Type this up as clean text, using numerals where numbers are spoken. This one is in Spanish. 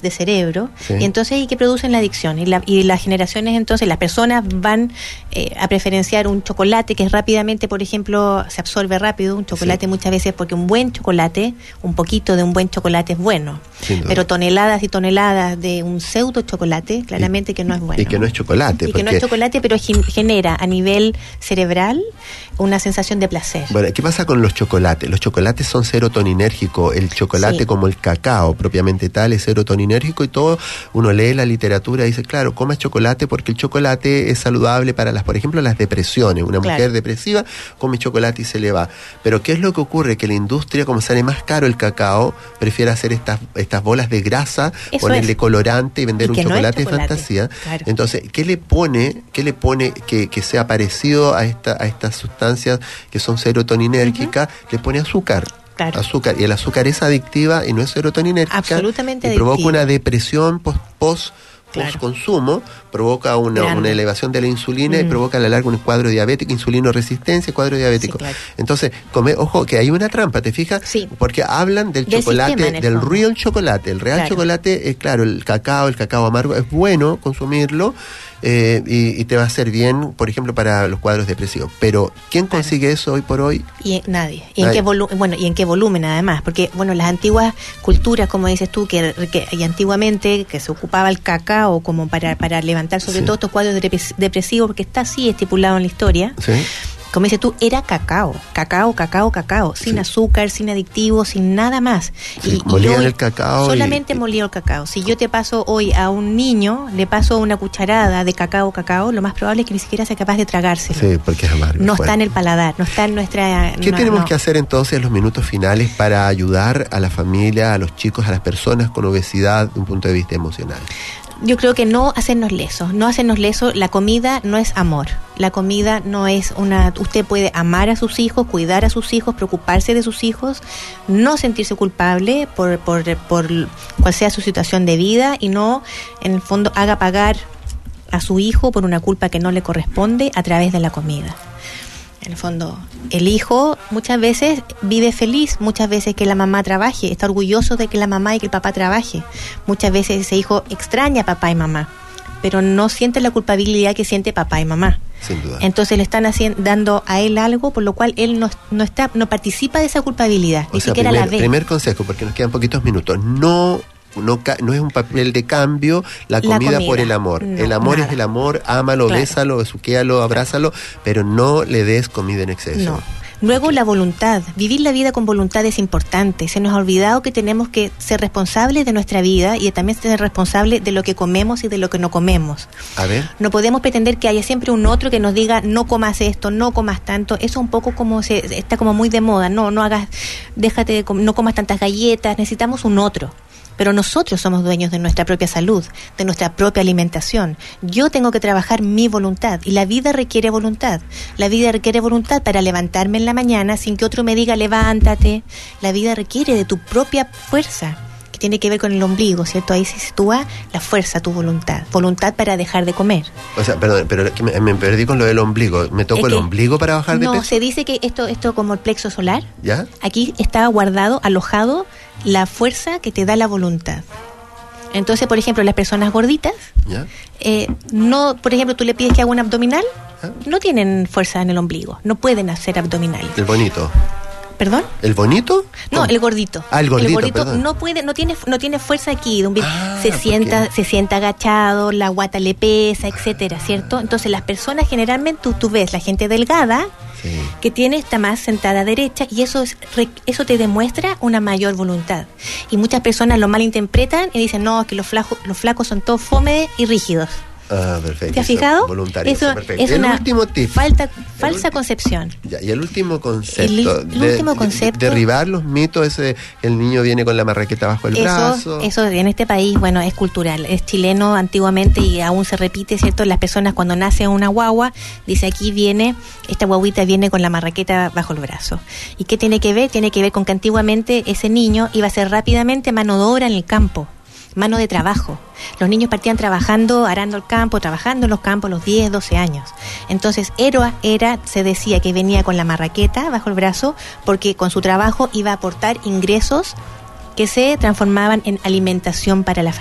de cerebro, Sí. y entonces y que producen la adicción. Y las generaciones, entonces, las personas van a preferenciar un chocolate que es rápidamente, por ejemplo, se absorbe rápido, un chocolate muchas veces, porque un buen chocolate, un poquito de un buen chocolate es bueno, pero toneladas y toneladas de un pseudo chocolate, claramente que no es bueno. Y que no es chocolate. Y que no es chocolate, pero genera a nivel cerebral una sensación de placer. Bueno, ¿qué pasa con los chocolates? Los chocolates son serotoninérgicos. El chocolate, como el cacao propiamente tal, es serotoninérgico, y todo, uno lee la literatura y dice, claro, comas chocolate porque el chocolate es saludable para por ejemplo, las depresiones. Una mujer depresiva come chocolate y se le va. Pero ¿qué es lo que ocurre? Que la industria, como sale más caro el cacao, prefiere hacer estas bolas de grasa, ponerle colorante y vender un chocolate de fantasía. Claro. Entonces, ¿qué le pone que sea parecido a estas sustancias que son serotoninérgicas? Le pone azúcar. Claro. Azúcar, y el azúcar es adictiva y no es serotoninérgica. Absolutamente y provoca adictiva. Una depresión post-consumo, provoca una elevación de la insulina y provoca a la larga un cuadro diabético, insulinoresistencia, cuadro diabético. Sí, claro. Entonces, ojo, que hay una trampa, ¿te fijas? Sí. Porque hablan del chocolate, del real chocolate. El real chocolate es, claro, el cacao amargo, es bueno consumirlo, y te va a hacer bien, por ejemplo, para los cuadros depresivos. Pero, ¿quién consigue eso hoy por hoy? Nadie. ¿Y en qué volumen además? Porque, las antiguas culturas, como dices tú, y antiguamente que se ocupaba el cacao como para levantar sobre todo estos cuadros depresivos, porque está así estipulado en la historia. Sí. Como dices tú, era cacao, sin azúcar, sin aditivos, sin nada más. Sí, molían el cacao. Solamente molía el cacao. Si yo te paso hoy a un niño, le paso una cucharada de cacao, lo más probable es que ni siquiera sea capaz de tragárselo. Sí, porque es amargo. No está en el paladar, no está en nuestra... ¿Qué tenemos que hacer entonces en los minutos finales para ayudar a la familia, a los chicos, a las personas con obesidad de un punto de vista emocional? Yo creo que no hacernos lesos. La comida no es amor. La comida no es usted puede amar a sus hijos, cuidar a sus hijos, preocuparse de sus hijos, no sentirse culpable por cual sea su situación de vida, y no, en el fondo, haga pagar a su hijo por una culpa que no le corresponde a través de la comida. En el fondo, el hijo muchas veces vive feliz, muchas veces que la mamá trabaje, está orgulloso de que la mamá y que el papá trabaje. Muchas veces ese hijo extraña a papá y mamá, pero no siente la culpabilidad que siente papá y mamá. Sin duda. Entonces le están dando a él algo, por lo cual él no participa de esa culpabilidad, ni siquiera la ve. Primer consejo, porque nos quedan poquitos minutos, no es un papel de cambio la comida por el amor. No, el amor nada. es el amor, ámalo, bésalo, besuquéalo, abrázalo, pero no le des comida en exceso. No. Luego la voluntad, vivir la vida con voluntad es importante. Se nos ha olvidado que tenemos que ser responsables de nuestra vida y también ser responsables de lo que comemos y de lo que no comemos. A ver. No podemos pretender que haya siempre un otro que nos diga no comas esto, no comas tanto. Eso un poco está como muy de moda. No comas tantas galletas. Necesitamos un otro. Pero nosotros somos dueños de nuestra propia salud, de nuestra propia alimentación. Yo tengo que trabajar mi voluntad, y la vida requiere voluntad. La vida requiere voluntad para levantarme en la mañana sin que otro me diga levántate. La vida requiere de tu propia fuerza, que tiene que ver con el ombligo, ¿cierto? Ahí se sitúa la fuerza, tu voluntad. Voluntad para dejar de comer. O sea, perdón, pero me perdí con lo del ombligo. ¿Me toco el ombligo para bajar de peso? No, se dice que esto como el plexo solar, ¿ya? Aquí está alojado la fuerza que te da la voluntad. Entonces, por ejemplo, las personas gorditas, ¿ya? Por ejemplo, tú le pides que haga un abdominal, no tienen fuerza en el ombligo, no pueden hacer abdominales. El bonito. ¿Perdón? ¿El bonito? No, el gordito. El gordito no tiene fuerza aquí, se sienta agachado, la guata le pesa, etcétera, ¿cierto? Entonces las personas generalmente, tú ves la gente delgada, que está más sentada derecha, y eso te demuestra una mayor voluntad. Y muchas personas lo malinterpretan y dicen, no, que los flacos son todos fome y rígidos. Ah, perfecto. ¿Te has fijado? Voluntario, perfecto. Es el una último tip. Falsa concepción. Y el último concepto. El último concepto. Derribar los mitos, el niño viene con la marraqueta bajo el brazo. Eso en este país, es cultural. Es chileno antiguamente y aún se repite, ¿cierto? Las personas cuando nace una guagua, dice esta guaguita viene con la marraqueta bajo el brazo. ¿Y qué tiene que ver? Tiene que ver con que antiguamente ese niño iba a ser rápidamente mano de obra en el campo. Mano de trabajo. Los niños partían trabajando, arando el campo, trabajando en los campos a los 10, 12 años. Entonces, se decía que venía con la marraqueta bajo el brazo porque con su trabajo iba a aportar ingresos que se transformaban en alimentación para la familia.